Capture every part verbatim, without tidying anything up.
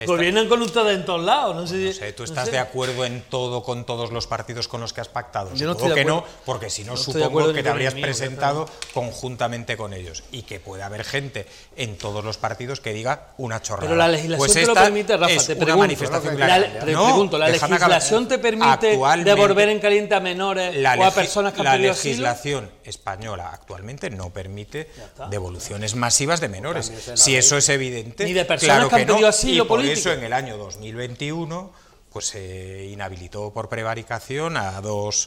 Gobiernan con ustedes en todos lados, no sé. No sé, ¿tú estás no sé. de acuerdo en todo con todos los partidos con los que has pactado? Yo no Supongo estoy de que no, acuerdo. porque si no, No estoy de supongo acuerdo que ni te con habrías el mío, presentado conjuntamente con ellos. Y que puede haber gente en todos los partidos que diga una chorrada. Pero la legislación Pues te lo esta permite, Rafa, es te una pregunto. manifestación La, clara. te No, pregunto, ¿la déjame legislación acabar. te permite Actualmente, devolver en caliente a menores la o a legi- personas que han la pedido asilo? legislación española actualmente no permite está. devoluciones masivas de menores. Si eso es evidente, Ni de personas claro que han que no. pedido asilo Y por político. eso en el año dos mil veintiuno pues se inhabilitó por prevaricación a dos,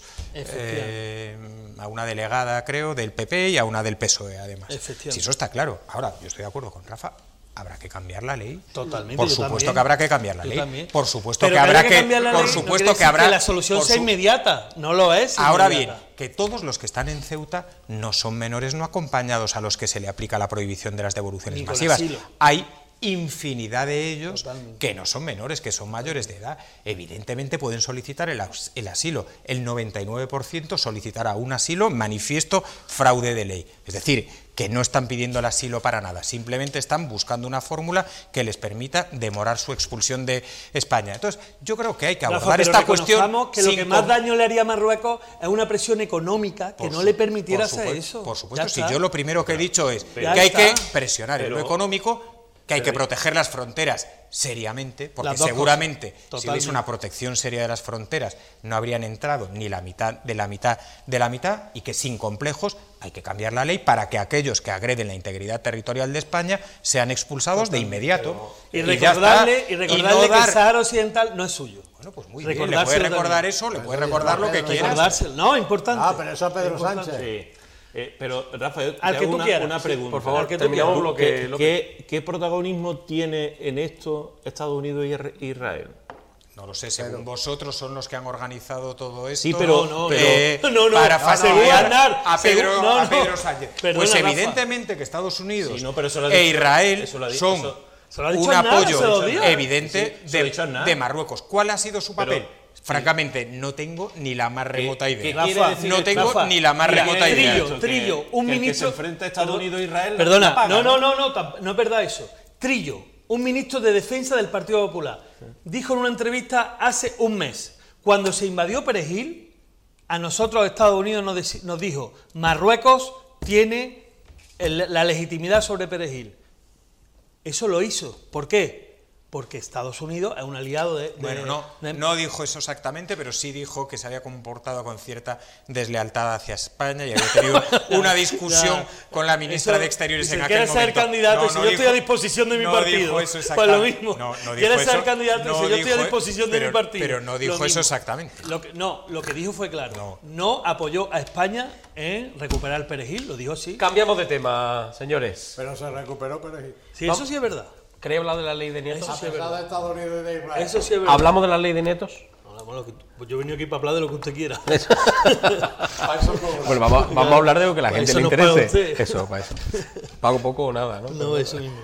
eh, a una delegada, creo, del P P y a una del P S O E, además. Si eso está claro. Ahora, yo estoy de acuerdo con Rafa. Habrá que cambiar la ley. Totalmente. Por yo supuesto también. que habrá que cambiar la Yo ley. también. Por supuesto Pero que habrá que. cambiar la Por ley no supuesto quiere que decir habrá. que la solución por sea su- inmediata. No lo es. Ahora bien, inmediata. que todos los que están en Ceuta no son menores no acompañados a los que se le aplica la prohibición de las devoluciones Ni con masivas. asilo. Hay infinidad de ellos Totalmente. que no son menores, que son mayores de edad. Evidentemente pueden solicitar el, aus- el asilo. El noventa y nueve por ciento solicitará un asilo manifiesto fraude de ley. Es decir, que no están pidiendo el asilo para nada, simplemente están buscando una fórmula que les permita demorar su expulsión de España. Entonces, yo creo que hay que Rafa, abordar pero esta cuestión. reconozcamos que lo sin que más con- daño le haría a Marruecos es una presión económica que Por no su- le permitiera por hacer supuesto, eso. Por supuesto, Ya si está. yo lo primero que he dicho es Ya que hay está. que presionar en lo Pero- económico, que hay que proteger las fronteras seriamente, porque Las dos seguramente cosas. si Totalmente. hubiese una protección seria de las fronteras no habrían entrado ni la mitad de la mitad de la mitad, y que sin complejos hay que cambiar la ley para que aquellos que agreden la integridad territorial de España sean expulsados de inmediato. Y ya recordarle, está. y recordarle no que dar- el Sáhara Occidental no es suyo. Bueno, pues muy bien, le puede Recordárselo recordar también. eso, le puede recordar lo que quiera. Recordárselo. No, importante. Ah, pero eso a Pedro Importante. Sánchez. Sí. Eh, pero, Rafa, yo Al te que hago tú una, quieras. una Sí, pregunta. por favor, Al que tú terminamos quieras. lo que- ¿Qué, lo qué- qué protagonismo tiene en esto Estados Unidos y Isra- Israel? No lo sé, según vosotros son los que han organizado todo esto. Sí, pero- No, no, eh, no, no, no. para No, no, fastidiar Aznar, a Pedro, según- no, a no. Pedro Sánchez. Perdona, pues Rafa. evidentemente que Estados Unidos Sí, no, pero eso lo ha e dicho- Israel eso lo ha dicho- son eso- se lo ha dicho un Aznar, apoyo se lo dijo. evidente Sí, se lo ha de, dicho Aznar. de Marruecos. ¿Cuál ha sido su papel? Pero- Francamente, no tengo ni la más remota ¿Qué- idea. qué Rafa, quiere decir no esto? tengo Rafa, ni la más mira, remota idea. Trillo, Eso, que- Trillo, un que el que ministro. se enfrenta a Estados Perdón, Unidos e Israel la Perdona, paga, no, ¿no? no, no, no, tamp- no es verdad eso. Trillo, un ministro de Defensa del Partido Popular, dijo en una entrevista hace un mes, cuando se invadió Perejil, a nosotros Estados Unidos nos, deci- nos dijo, Marruecos tiene el- la legitimidad sobre Perejil. Eso lo hizo. ¿Por qué? Porque Estados Unidos es un aliado de... de- Bueno, no, de- no dijo eso exactamente, pero sí dijo que se había comportado con cierta deslealtad hacia España y había tenido una discusión Ya. con la ministra Eso, de Exteriores si en quiere aquel ser momento. candidato, No, si no yo estoy dijo- a disposición de mi no partido, dijo eso pues exactamente. lo mismo. No, no dijo Quiere ser eso, candidato, no si yo estoy a dijo- disposición de pero- mi partido. Pero no lo dijo eso mismo. exactamente. Lo que, no, lo que dijo fue claro. No. No. apoyó a España en recuperar el Perejil, lo dijo así. Cambiamos de tema, señores. Pero se recuperó Perejil. Sí, eso sí es verdad. ¿Queréis hablar de la ley de nietos? Eso A sí es pesar verdad. de Estados Unidos y de Israel. Eso sí es verdad. ¿Hablamos de la ley de nietos? Hablamos lo que- pues yo he venido aquí para hablar de lo que usted quiera. Para eso cobra. Bueno, vamos, vamos a hablar de lo que a la Para gente eso le no paga interese. usted. Eso, para eso. Pago poco o nada, ¿no? No, eso mismo.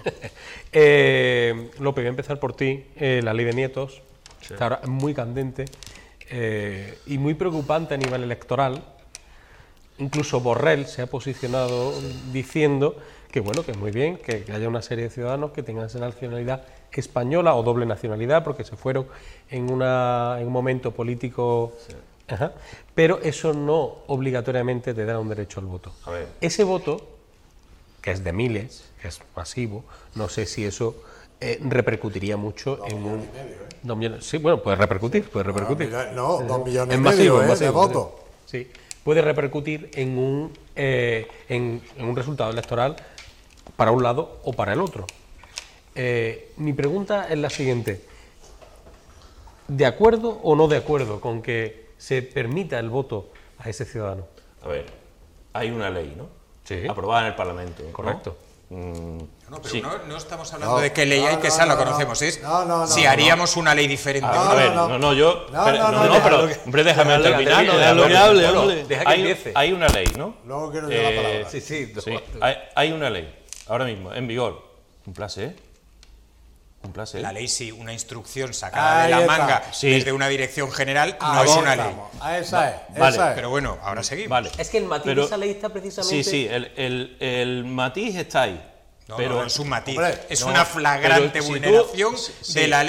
Eh, López, voy a empezar por ti. Eh, la ley de nietos está ahora muy candente eh, y muy preocupante a nivel electoral. Incluso Borrell se ha posicionado diciendo que bueno, que es muy bien que, que haya una serie de ciudadanos que tengan esa nacionalidad española o doble nacionalidad porque se fueron en, una, en un momento político. Ajá, pero eso no obligatoriamente te da un derecho al voto. A ver. Ese voto, que es de miles, que es masivo, no sé si eso eh, repercutiría mucho en un... Dos millones, sí, bueno, puede repercutir, puede repercutir. No, dos millones Es y masivo, medio es ¿eh? de masivo, votos. Sí, puede repercutir en un, eh, en, en un resultado electoral para un lado o para el otro. Eh, mi pregunta es la siguiente. ¿De acuerdo o no de acuerdo con que se permita el voto a ese ciudadano? A ver, hay una ley, ¿no? Sí. Aprobada en el Parlamento. ¿no? Correcto. Mm, No, pero sí. no, no estamos hablando No, de qué ley no, hay, que no, esa la no, conocemos. no. Es No, no, no, si no, haríamos una ley diferente. A, No, a ver, no, no, no, yo. No, pero- no, no, no, no, no, pero. no, Hombre, déjame déjale, terminar. déjale, déjame que hable, terminar. hable. Deja que Hay, empiece. hay una ley, ¿no? Luego quiero yo la Eh, palabra. Sí, sí. Sí, hay, hay una ley, ahora mismo, en vigor. Cúmplase, ¿eh? Cúmplase. ¿eh? La ley sí, una instrucción sacada Ahí de la está. manga Sí. desde una dirección general no Ahí es una ley. estamos. A esa es. Vale, esa es. Pero bueno, ahora seguimos. Vale. Es que el matiz Pero- de esa ley está precisamente... Sí, sí, el, el, el matiz está ahí. No, pero no, no, es un matiz. Hombre, es no, una flagrante pero si tú- vulneración sí, de la ley.